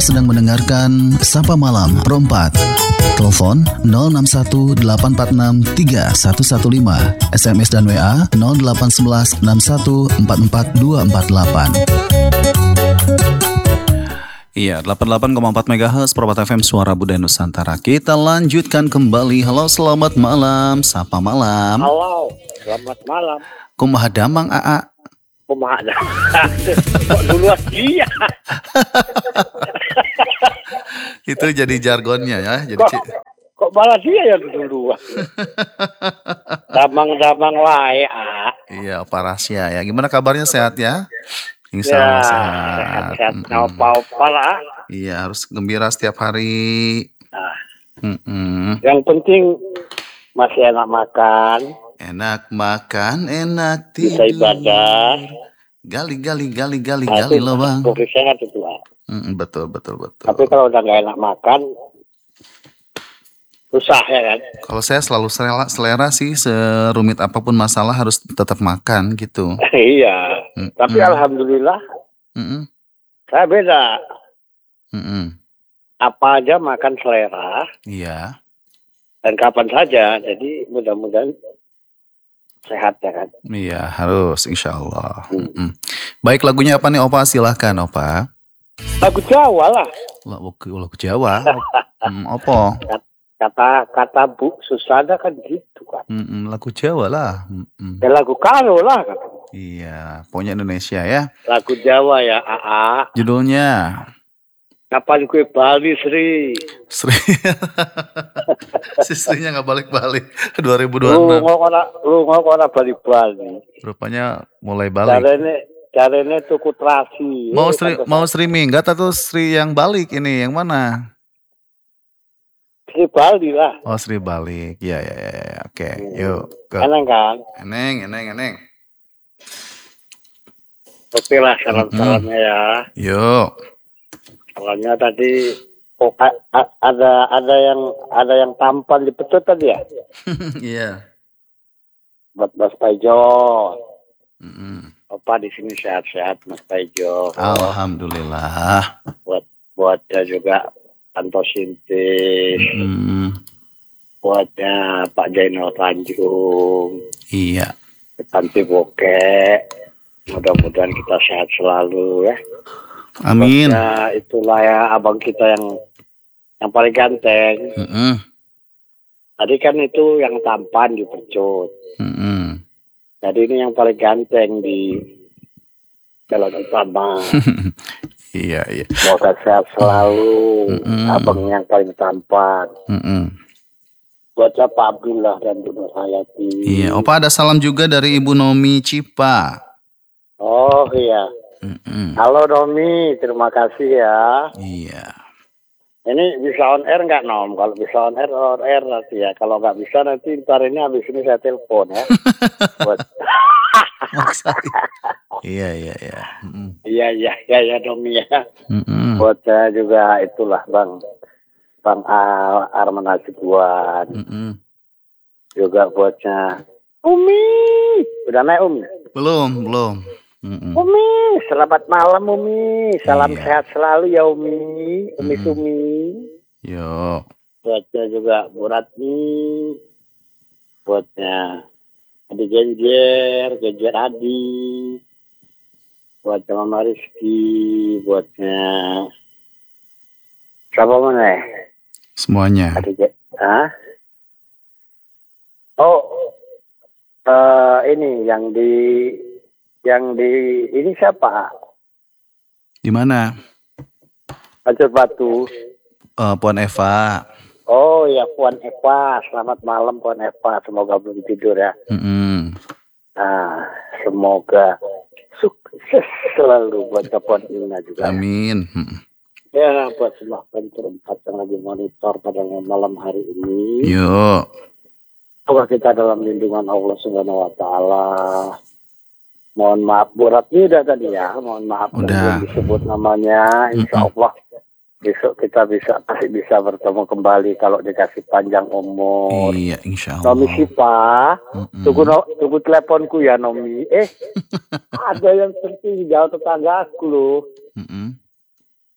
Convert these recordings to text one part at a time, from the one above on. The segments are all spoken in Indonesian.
sedang mendengarkan Sapa Malam Pro 4. Telepon 0618463115, SMS dan WA 0811614448. Iya, 88,4 MHz Permata FM Suara Budaya Nusantara. Kita lanjutkan kembali. Halo, selamat malam. Sapa malam. Halo, selamat malam. Kumaha damang AA? Kumaha damang? Kok duluan dia? Itu jadi jargonnya ya. Jadi kok malah dia yang duluan? Damang-damang wae, A. Iya, Opa Rasya ya. Gimana kabarnya, sehat ya? Insya Allah sehat. Sehat, opa-opa lah. Iya, harus gembira setiap hari. Yang penting masih enak makan. Enak makan, enak tidur. Bisa ibadah. Gali loh bang. Profesinya itu lah. Betul. Tapi kalau udah nggak enak makan, susah ya kan. Kalau saya selalu selera sih, serumit apapun masalah harus tetap makan gitu. Iya. Tapi alhamdulillah, saya beda. Apa aja makan selera. Iya. Dan kapan saja. Jadi mudah-mudahan sehat ya kan. Iya, harus insya Allah. Baik, lagunya apa nih Opa? Silahkan Opa. Lagu Jawa lah. Lagu Jawa. Apa? Kata Bu Susana kan gitu kan. Lagu Jawa lah. Ya lagu Karo lah kan. Iya, pokoknya Indonesia ya. Lagu Jawa ya AA. Judulnya Kapan gue Bali Sri. Si Srinya nggak balik-balik 2026. Lu ngomong balik-balik. Rupanya mulai balik. Caranya tuku terasi. Mau Sri Minggat atau Sri yang balik ini yang mana? Sri Bali lah. Oh, Sri balik. Ya. Oke. Yuk. Eneng kan? Eneng. Oke lah salam-salamnya ya. Yuk. Salamnya tadi ada yang tampan di petut tadi ya? Iya. Buat Mas Paijo. Opa di sini sehat-sehat Mas Paijo. Alhamdulillah. Buatnya juga Tanto Sintis. Buatnya Pak Jainal Tanjung. Iya. Tanti Bokek. Mudah-mudahan kita sehat selalu ya. Amin. Buatnya itulah ya abang kita yang paling ganteng. Tadi kan itu yang tampan di percut. Jadi ini yang paling ganteng di jalan utama. Iya. Semoga sehat selalu. Abang yang paling tampan. Buat Pak Abdullah dan Bu Nur Hayati. Iya, Opa ada salam juga dari Ibu Nomi Cipa. Oh iya. Halo Nomi, terima kasih ya. Iya. Ini bisa on air nggak Nom? Kalau bisa on air nanti ya. Kalau nggak bisa nanti ntar ini habis ini saya telepon ya. Buat. Iya. Iya Nomi ya. Buat saya juga itulah Bang Arman Hasibuan. Juga buatnya Umi. Udah naik Umi? Belum. Umi, selamat malam Umi. Salam sehat selalu ya Umi. Sumi. Yo. Buatnya juga Bu Ratni. Buatnya Adi Genjer Adi. Buatnya Mama Rizky. Buatnya siapa mana ya? Semuanya. Ini yang di ini siapa? Di mana? Hancur Batu. Puan Eva. Oh ya Puan Eva, selamat malam Puan Eva, semoga belum tidur ya. Semoga sukses selalu buat Puan Ina juga. Amin. Ya buat semua pentur 4 yang lagi monitor pada malam hari ini. Yuk. Semoga kita dalam lindungan Allah Subhanahu Wa Taala. Mohon maaf Bu Ratni udah tadi ya. Mohon maaf udah disebut namanya. Insya Allah besok kita pasti bisa bertemu kembali kalau dikasih panjang umur. Iya, insya Allah. Nomi Sipa, tunggu teleponku ya Nomi. Ada yang penting jauh tetangga aku loh.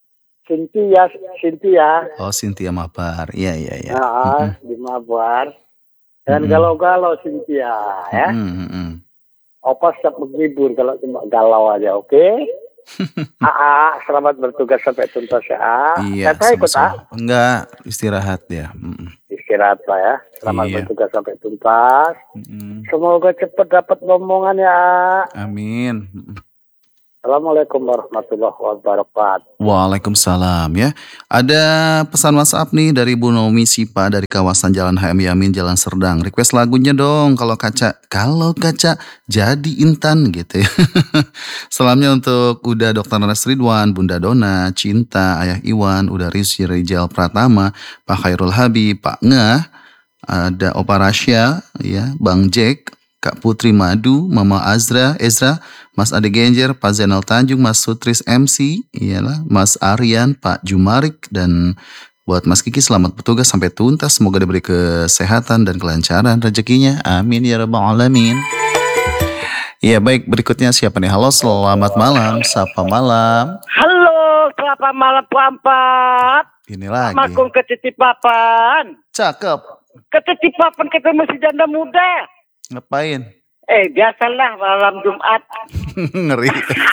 Cynthia. Oh, Cynthia Mabar. Iya. Di Mabar. Dan galau-galau Cynthia ya. Opa siap menghibur kalau cuma galau aja, oke? Selamat bertugas sampai tuntas ya. Iya, Saya ikut enggak, istirahat ya. Istirahat Pak ya. Selamat bertugas sampai tuntas. Semoga cepat dapat ngomongan ya. Amin. Assalamualaikum warahmatullahi wabarakatuh. Waalaikumsalam ya. Ada pesan WhatsApp nih dari Bu Nomi Sipa dari kawasan Jalan HM Yamin, Jalan Serdang. Request lagunya dong kalau kaca jadi intan gitu ya. Salamnya untuk Uda Dr. Nanas Ridwan, Bunda Dona, Cinta, Ayah Iwan, Uda Rizky Rijal Pratama, Pak Khairul Habib, Pak Ngah, ada Opa Rasya, ya, Bang Jack, Kak Putri Madu, Mama Ezra, Mas Ade Genjer, Pak Zainal Tanjung, Mas Sutris MC, iyalah, Mas Aryan, Pak Jumarik, dan buat Mas Kiki selamat bertugas sampai tuntas. Semoga diberi kesehatan dan kelancaran rezekinya. Amin ya rabbal alamin. Iya baik, berikutnya siapa nih? Halo, selamat malam, sapa malam. Halo, selamat malam Pak Ampat. Ini lagi. Makum ketitipapan. Cakep. Ketitipapan ketemu si janda muda. Ngapain? Biasalah malam Jumat. Ngeri.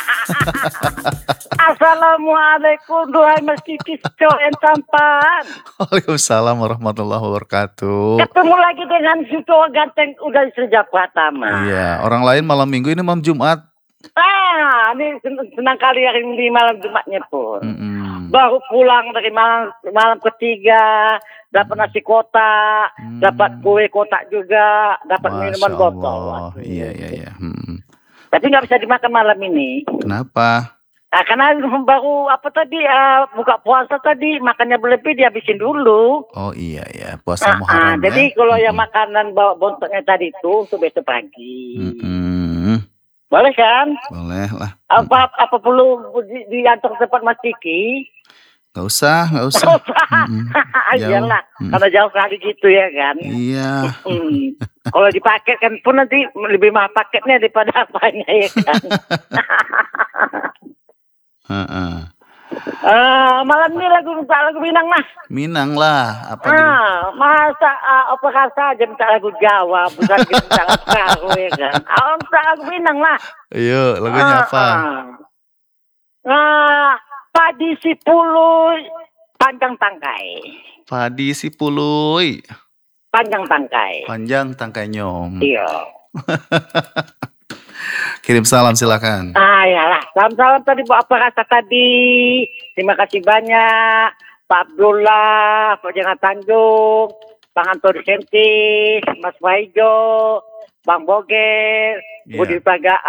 Assalamualaikum, duhai Mas Kiki cowok yang tampan. Waalaikumsalam warahmatullahi wabarakatuh. Ketemu lagi dengan si cowok ganteng udah sejak Pratama. Iya, orang lain malam minggu, ini malam Jumat. Ini senang kali hari ini malam Jumatnya pun. Baru pulang dari malam ketiga, dapat nasi kotak, dapat kue kotak juga, dapat minuman botol. Iya. Tapi nggak bisa dimakan malam ini. Kenapa? Nah, karena baru buka puasa tadi makannya berlebih dihabisin dulu. Oh iya, puasa Muharram. Jadi kalau yang makanan bawa bontoknya tadi itu untuk besok pagi. Boleh kan? Boleh lah. Apa perlu diantar tempat Mas Kiki? Gak usah. Iyalah, karena jauh kali gitu ya kan. Iya. Kalau dipaket kan pun nanti lebih mahal paketnya daripada apanya ya kan. Malam ini lagu Minang Mas. Minang lah. Apa masa apa saja minta lagu Jawa, bukan minta lagu Karo ya kan. Minta lagu Minang lah. Ayo, lagunya apa? Padi Sipuluy panjang tangkai. Padi Sipuluy panjang tangkai. Panjang tangkai nyom. Iya. Kirim salam silakan. Iyalah. Salam tadi Bu apa rasa tadi. Terima kasih banyak Pak Abdullah, Pak Jangan Tanjung, Bang Antoni Sentis, Mas Waijo, Bang Boger, Rudi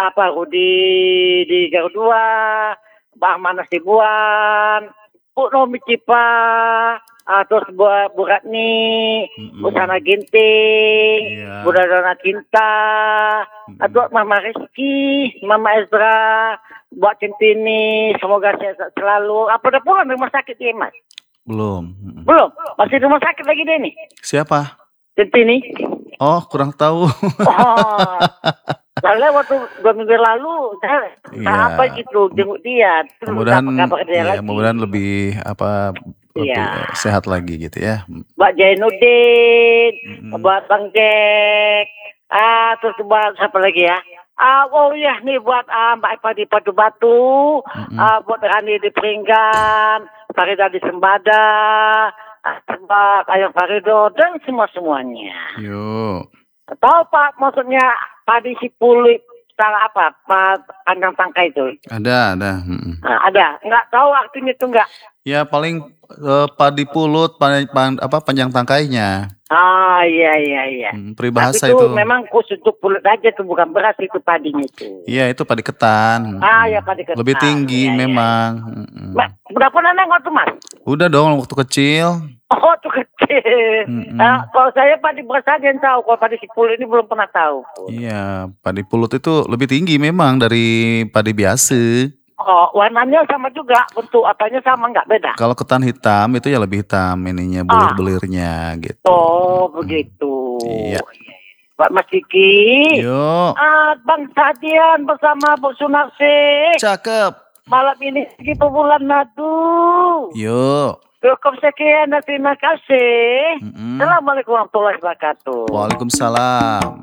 di Garuda, Bang Manas Dibuan, Bu Nomi Cipa, terus Bu Ratni, Bu Sana Ginting, Bu Dana Cinta, atau Mama Rizky, Mama Ezra, buat Centini, semoga sehat selalu. Apa udah pulang dari rumah sakit ya Mas? Belum, masih di rumah sakit lagi deh nih. Siapa? Centini. Oh, kurang tahu. Soalnya waktu 2 minggu lalu saya apa gitu jenguk dia. Mudah-mudahan lebih sehat lagi gitu ya. Mbak Jainuddin, buat Bang Jack, terus buat siapa lagi ya? Nih buat Mbak Eva di Padu Batu, buat Rani di Peringgan, Farida di Sembada, Mbak Ayah Farido dan semuanya. Yuk. Tahu Pak maksudnya padi Sipuluy salah apa? Panjang tangkai itu. Ada. Ada. Nggak tahu artinya itu nggak? Ya paling padi pulut panjang tangkainya. Iya. Peribahasa itu. Itu memang khusus untuk pulut aja tuh, bukan beras itu padinya itu. Iya, itu padi ketan. Iya padi ketan. Lebih tinggi memang. Udah pernah nengok tuh Mas? Udah dong waktu kecil. Oh tuh kecil. Kalau saya padi beras aja yang tahu. Kalau padi Sipuluy ini belum pernah tahu. Iya, padi pulut itu lebih tinggi memang dari padi biasa. Warnanya sama juga, bentuk apanya sama, nggak beda. Kalau ketan hitam itu ya lebih hitam ininya, bulir-bulirnya gitu. Oh begitu. Iya. Pak Mas Kiki. Yuk. Bang Sadian bersama Bu Sunarsi. Cakep. malam ini lagi bulan madu. Yuk. Cukup sekian dan terima kasih. Assalamualaikum warahmatullahi wabarakatuh. Waalaikumsalam.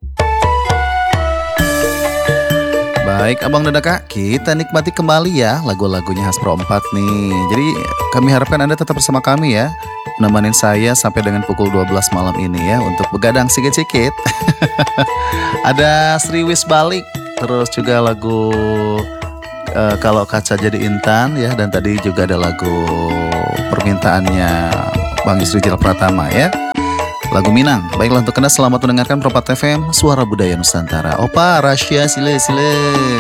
Baik Abang dan Kak, kita nikmati kembali ya lagu-lagunya Hasbro 4 nih. Jadi kami harapkan Anda tetap bersama kami ya, nemenin saya sampai dengan pukul 12 malam ini ya, untuk begadang sikit-sikit. Ada Sri Wis balik, terus juga lagu Kalau Kaca Jadi Intan ya, dan tadi juga ada lagu permintaannya Bang Isrijal Pratama ya, lagu Minang. Baiklah, untuk Anda selamat mendengarkan Propat FM, Suara Budaya Nusantara. Opa, Rasya, sile.